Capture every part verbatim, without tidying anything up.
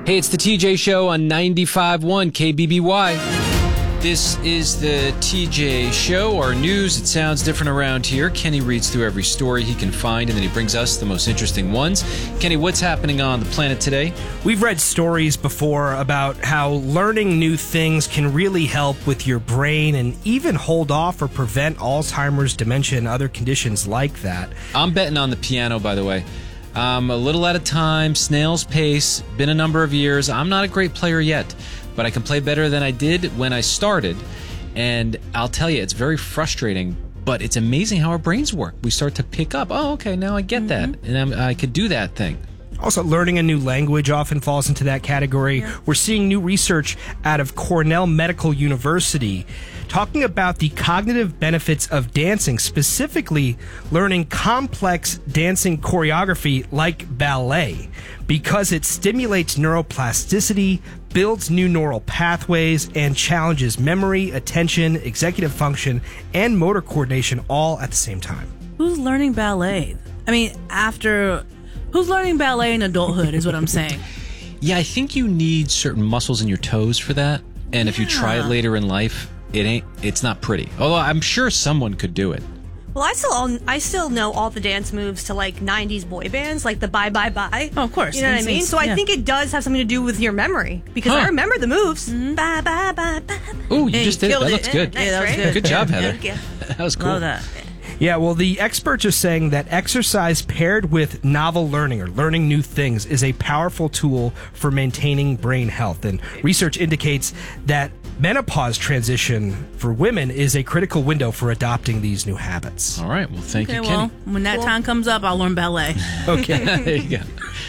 Hey, it's the T J Show on ninety-five point one K B B Y. This is the T J Show, our news. It sounds different around here. Kenny reads through every story he can find, and then he brings us the most interesting ones. Kenny, what's happening on the planet today? We've read stories before about how learning new things can really help with your brain and even hold off or prevent Alzheimer's, dementia, and other conditions like that. I'm betting on the piano, by the way. Um, a little at a time, snail's pace, been a number of years. I'm not a great player yet, but I can play better than I did when I started. And I'll tell you, it's very frustrating, but it's amazing how our brains work. We start to pick up, oh, okay, now I get that, and I'm, I could do that thing. Also, learning a new language often falls into that category. Yeah. We're seeing new research out of Cornell Medical University talking about the cognitive benefits of dancing, specifically learning complex dancing choreography like ballet, because it stimulates neuroplasticity, builds new neural pathways, and challenges memory, attention, executive function, and motor coordination all at the same time. Who's learning ballet? I mean, after... Who's learning ballet in adulthood is what I'm saying. Yeah, I think you need certain muscles in your toes for that. And yeah. if you try it later in life, it ain't. It's not pretty. Although I'm sure someone could do it. Well, I still I still know all the dance moves to like nineties boy bands, like the Bye Bye Bye. Oh, of course. You know what I mean? So I yeah. think it does have something to do with your memory, because huh. I remember the moves. Mm-hmm. Bye Bye Bye Bye. Oh, you hey, just did it. That looks good. Nice, yeah, that was right? good. Good job, yeah. Heather. That was cool. Love that. Yeah, well, the experts are saying that exercise paired with novel learning or learning new things is a powerful tool for maintaining brain health. And research indicates that menopause transition for women is a critical window for adopting these new habits. All right, well, thank okay, you, Kenny. Well, when that time comes up, I'll learn ballet. Okay. There you go.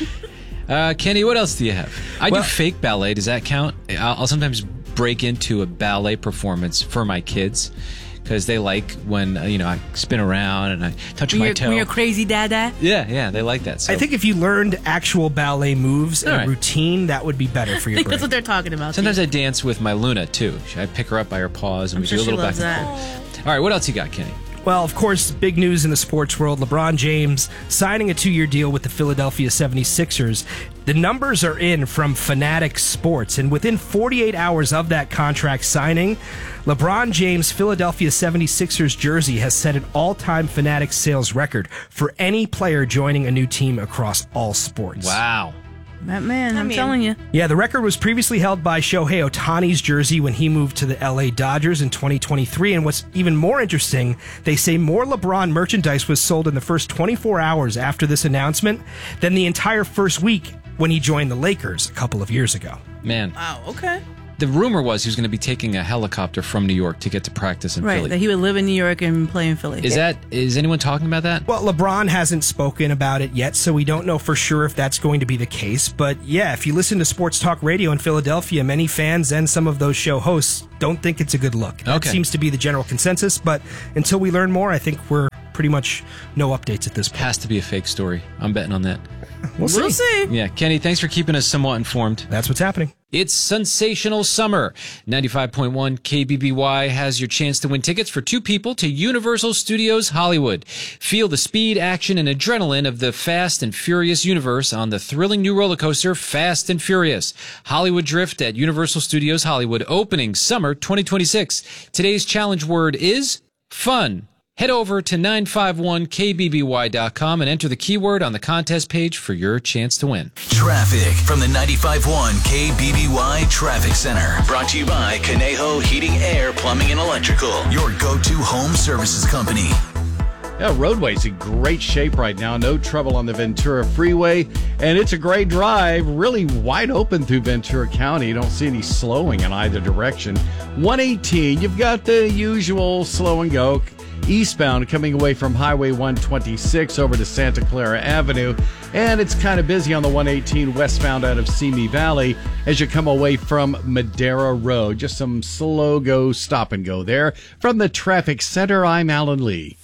Uh, Kenny, what else do you have? I well, do fake ballet. Does that count? I'll, I'll sometimes break into a ballet performance for my kids, because they like when, uh, you know, I spin around and I touch when my you're, toe. When you're crazy dada? Yeah, yeah, they like that. So. I think if you learned actual ballet moves and right. routine, that would be better for your I think brain. That's what they're talking about. Sometimes too. I dance with my Luna, too. I pick her up by her paws and I'm we sure do a she little loves back and that. forth. All right, what else you got, Kenny? Well, of course, big news in the sports world. LeBron James signing a two-year deal with the Philadelphia seventy-sixers. The numbers are in from Fanatics Sports, and within forty-eight hours of that contract signing, LeBron James' Philadelphia seventy-sixers jersey has set an all-time Fanatics sales record for any player joining a new team across all sports. Wow. That man, I I'm mean, telling you. Yeah, the record was previously held by Shohei Ohtani's jersey when he moved to the L A Dodgers in twenty twenty-three. And what's even more interesting, they say more LeBron merchandise was sold in the first twenty-four hours after this announcement than the entire first week when he joined the Lakers a couple of years ago. Man. Wow, okay. The rumor was he was going to be taking a helicopter from New York to get to practice in right, Philly. Right, that he would live in New York and play in Philly. Is that is anyone talking about that? Well, LeBron hasn't spoken about it yet, so we don't know for sure if that's going to be the case. But yeah, if you listen to sports talk radio in Philadelphia, many fans and some of those show hosts don't think it's a good look. That okay. seems to be the general consensus, but until we learn more, I think we're pretty much no updates at this point. Has to be a fake story. I'm betting on that. We'll see. We'll see. Yeah, Kenny, thanks for keeping us somewhat informed. That's what's happening. It's sensational summer. ninety-five point one K B B Y has your chance to win tickets for two people to Universal Studios Hollywood. Feel the speed, action, and adrenaline of the Fast and Furious universe on the thrilling new roller coaster Fast and Furious. Hollywood Drift at Universal Studios Hollywood, opening summer twenty twenty-six. Today's challenge word is fun. Head over to nine five one K B B Y dot com and enter the keyword on the contest page for your chance to win. Traffic from the ninety-five point one K B B Y Traffic Center. Brought to you by Conejo Heating, Air, Plumbing, and Electrical. Your go-to home services company. Yeah, roadway's in great shape right now. No trouble on the Ventura Freeway. And it's a great drive, really wide open through Ventura County. You don't see any slowing in either direction. one eighteen, you've got the usual slow and go. Eastbound coming away from Highway one twenty-six over to Santa Clara Avenue. And it's kind of busy on the one eighteen westbound out of Simi Valley as you come away from Madera Road. Just some slow go, stop and go there. From the Traffic Center, I'm Alan Lee.